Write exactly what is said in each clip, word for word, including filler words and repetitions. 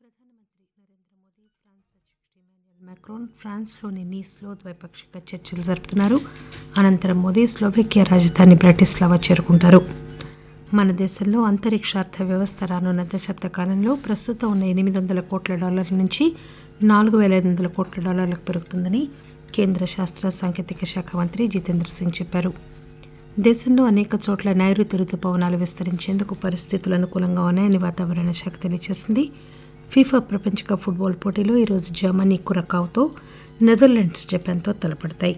ప్రధానమంత్రి నరేంద్ర మోదీ ఫ్రాన్స్ అధ్యక్షుడు ఇమాన్యుయల్ మాక్రోన్ ఫ్రాన్స్లోని నీస్లో ద్వైపాక్షిక చర్చలు జరుపుతున్నారు. అనంతరం మోదీ స్లోవేకియా రాజధాని బ్రాటిస్లావా చేరుకుంటారు. మన దేశంలో అంతరిక్ష అర్థ వ్యవస్థ రానున్న దశాబ్ద కాలంలో ప్రస్తుతం ఉన్న ఎనిమిది వందల కోట్ల డాలర్ల నుంచి నాలుగు వేల ఐదు వందల కోట్ల డాలర్లకు పెరుగుతుందని కేంద్ర శాస్త్ర సాంకేతిక శాఖ మంత్రి జితేంద్ర సింగ్ చెప్పారు. దేశంలో అనేక చోట్ల నైరుతి రుతుపవనాలు విస్తరించేందుకు పరిస్థితులు అనుకూలంగా ఉన్నాయని వాతావరణ శాఖ తెలియజేసింది. ఫీఫా ప్రపంచ కప్ ఫుట్బాల్ పోటీలో ఈరోజు జర్మనీ కురకావుతో, నెదర్లాండ్స్ జపాన్తో తలపడతాయి.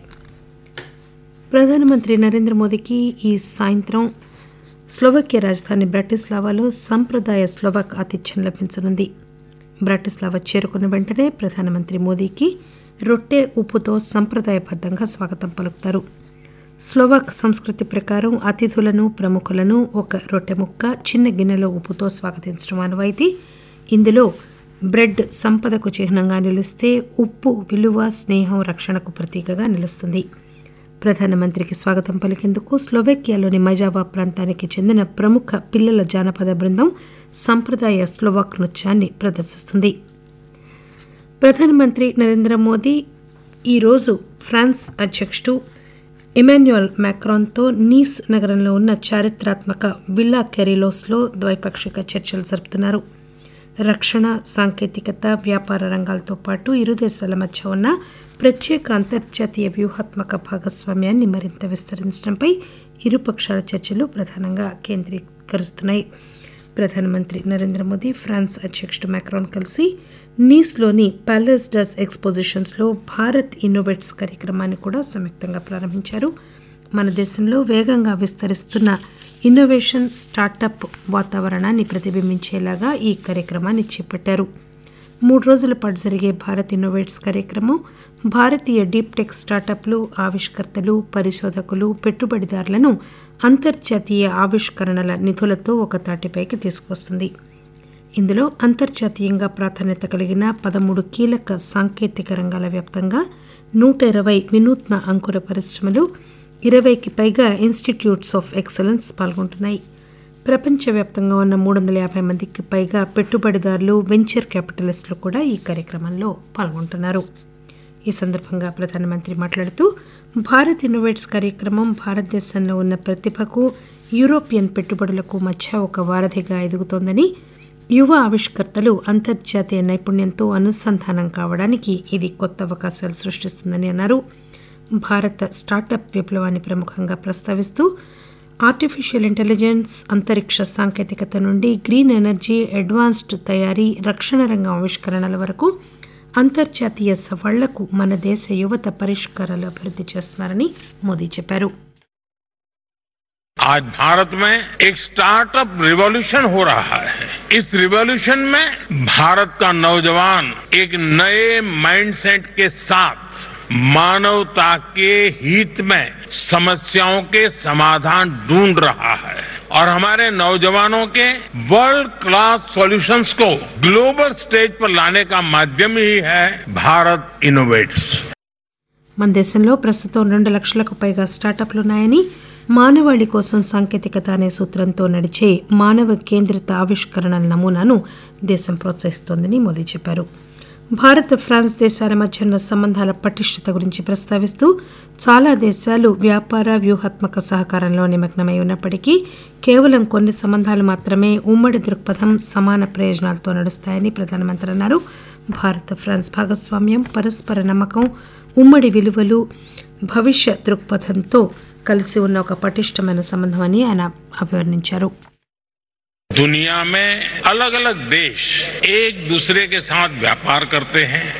ప్రధానమంత్రి నరేంద్ర మోదీకి ఈ సాయంత్రం స్లోవేకియా రాజధాని బ్రాటిస్లావాలో సంప్రదాయ స్లోవాక్ ఆతిథ్యం లభించనుంది. బ్రాటిస్లావా చేరుకున్న వెంటనే ప్రధానమంత్రి మోదీకి రొట్టె ఉప్పుతో సంప్రదాయబద్ధంగా స్వాగతం పలుకుతారు. స్లోవాక్ సంస్కృతి ప్రకారం అతిథులను, ప్రముఖులను ఒక రొట్టె ముక్క, చిన్న గిన్నెలో ఉప్పుతో స్వాగతించడం ఆనవాయితీ. ఇందులో బ్రెడ్ సంపదకు చిహ్నంగా నిలిస్తే ఉప్పు విలువ, స్నేహం, రక్షణకు ప్రతీకగా నిలుస్తుంది. ప్రధానమంత్రికి స్వాగతం పలికేందుకు స్లోవేకియాలోని మజావా ప్రాంతానికి చెందిన ప్రముఖ పిల్లల జానపద బృందం సంప్రదాయ స్లోవాక్ నృత్యాన్ని ప్రదర్శిస్తుంది. ప్రధానమంత్రి నరేంద్ర మోదీ ఈరోజు ఫ్రాన్స్ అధ్యక్షుడు ఇమాన్యుయల్ మాక్రాన్తో నీస్ నగరంలో ఉన్న చారిత్రాత్మక విల్లా కెరిలోస్లో ద్వైపాక్షిక చర్చలు జరుపుతున్నారు. రక్షణ, సాంకేతికత, వ్యాపార రంగాలతో పాటు ఇరు దేశాల మధ్య ఉన్న ప్రత్యేక అంతర్జాతీయ వ్యూహాత్మక భాగస్వామ్యాన్ని మరింత విస్తరించడంపై ఇరుపక్షాల చర్చలు ప్రధానంగా కేంద్రీకరిస్తున్నాయి. ప్రధానమంత్రి నరేంద్ర మోదీ ఫ్రాన్స్ అధ్యక్షుడు మాక్రాన్ కలిసి నీస్లోని ప్యాలెస్ డస్ ఎక్స్పోజిషన్స్లో భారత్ ఇన్నోవేట్స్ కార్యక్రమాన్ని కూడా సంయుక్తంగా ప్రారంభించారు. మన దేశంలో వేగంగా విస్తరిస్తున్న ఇన్నోవేషన్, స్టార్టప్ వాతావరణాన్ని ప్రతిబింబించేలాగా ఈ కార్యక్రమాన్ని చేపట్టారు. మూడు రోజుల పాటు జరిగే భారత్ ఇన్నోవేట్స్ కార్యక్రమం భారతీయ డీప్ టెక్ స్టార్టప్లు, ఆవిష్కర్తలు, పరిశోధకులు, పెట్టుబడిదారులను అంతర్జాతీయ ఆవిష్కరణల నిధులతో ఒక తాటిపైకి తీసుకువస్తుంది. ఇందులో అంతర్జాతీయంగా ప్రాధాన్యత కలిగిన పదమూడు కీలక సాంకేతిక రంగాల వ్యాప్తంగా నూట ఇరవై వినూత్న అంకుర పరిశ్రమలు, ఇరవైకి పైగా ఇన్స్టిట్యూట్స్ ఆఫ్ ఎక్సలెన్స్ పాల్గొంటున్నాయి. ప్రపంచవ్యాప్తంగా ఉన్న మూడు వందల యాభై మందికి పైగా పెట్టుబడిదారులు, వెంచర్ క్యాపిటలిస్టులు కూడా ఈ కార్యక్రమంలో పాల్గొంటున్నారు. ఈ సందర్భంగా ప్రధానమంత్రి మాట్లాడుతూ భారత్ ఇన్నోవేట్స్ కార్యక్రమం భారతదేశంలో ఉన్న ప్రతిభకు, యూరోపియన్ పెట్టుబడులకు మధ్య ఒక వారధిగా ఎదుగుతోందని, యువ ఆవిష్కర్తలు అంతర్జాతీయ నైపుణ్యంతో అనుసంధానం కావడానికి ఇది కొత్త అవకాశాలు సృష్టిస్తుందని అన్నారు. భారత స్టార్టప్ విప్లవాన్ని ప్రముఖంగా ప్రస్తావిస్తూ ఆర్టిఫిషియల్ ఇంటెలిజెన్స్, అంతరిక్ష సాంకేతికత నుండి గ్రీన్ ఎనర్జీ, అడ్వాన్స్డ్ తయారీ, రక్షణ రంగం ఆవిష్కరణల వరకు అంతర్జాతీయ సవాళ్లకు మన దేశ యువత పరిష్కారాలు అభివృద్ధి చేస్తున్నారని మోదీ చెప్పారు. आज भारत में एक स्टार्टअप रिवॉल्यूशन हो रहा है. इस रिवॉल्यूशन में भारत का नौजवान एक नए माइंडसेट के साथ मानवता के हित में समस्याओं के समाधान ढूंढ रहा है और हमारे नौजवानों के वर्ल्ड क्लास सॉल्यूशंस को ग्लोबल स्टेज पर लाने का माध्यम ही है भारत इनोवेट्स. మన దేశంలో ప్రస్తుతం రెండు లక్షలకు పైగా స్టార్టప్లు ఉన్నాయని, మానవాళి కోసం సాంకేతికత అనే సూత్రంతో నడిచే మానవ కేంద్రిత ఆవిష్కరణల నమూనాను దేశం ప్రోత్సహిస్తోందని మోదీ చెప్పారు. భారత్, ఫ్రాన్స్ దేశాల మధ్య ఉన్న సంబంధాల పటిష్టత గురించి ప్రస్తావిస్తూ చాలా దేశాలు వ్యాపార, వ్యూహాత్మక సహకారంలో నిమగ్నమై ఉన్నప్పటికీ కేవలం కొన్ని సంబంధాలు మాత్రమే ఉమ్మడి దృక్పథం, సమాన ప్రయోజనాలతో నడుస్తాయని ప్రధానమంత్రి అన్నారు. భారత్, ఫ్రాన్స్ భాగస్వామ్యం పరస్పర నమ్మకం, ఉమ్మడి విలువలు, భవిష్య దృక్పథంతో కలిసి ఉన్న ఒక పటిష్టమైన సంబంధం అని ఆయన అభివర్ణించారు. दुनिया में अलग अलग देश एक दूसरे के साथ व्यापार करते हैं,